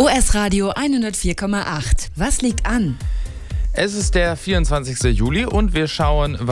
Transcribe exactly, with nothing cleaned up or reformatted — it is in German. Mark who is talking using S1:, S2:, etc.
S1: O S Radio hundertvier Komma acht. Was liegt an?
S2: Es ist der vierundzwanzigste Juli und wir schauen,